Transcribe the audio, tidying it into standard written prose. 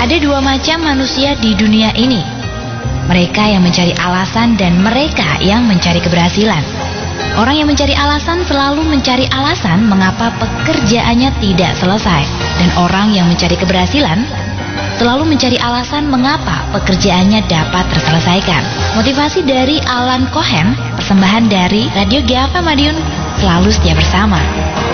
Ada dua macam manusia di dunia ini. Mereka yang mencari alasan dan mereka yang mencari keberhasilan. Orang yang mencari alasan selalu mencari alasan mengapa pekerjaannya tidak selesai. Dan orang yang mencari keberhasilan selalu mencari alasan mengapa pekerjaannya dapat terselesaikan. Motivasi dari Alan Cohen, persembahan dari Radio GFM Madiun, selalu setia bersama.